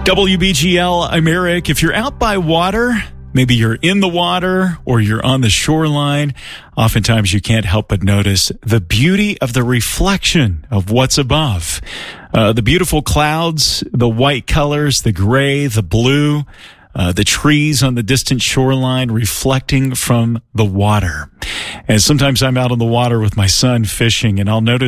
WBGL, I'm Eric. If you're out by water, maybe you're in the water or you're on the shoreline, oftentimes you can't help but notice the beauty of the reflection of what's above. The beautiful clouds, the white colors, the gray, the blue, the trees on the distant shoreline reflecting from the water. And sometimes I'm out on the water with my son fishing, and I'll notice